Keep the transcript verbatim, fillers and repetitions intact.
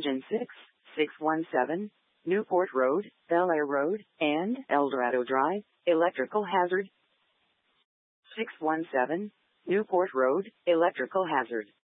Engine six, six one seven, Newport Road, Bel Air Road, and Eldorado Drive, electrical hazard. six one seven, Newport Road, electrical hazard.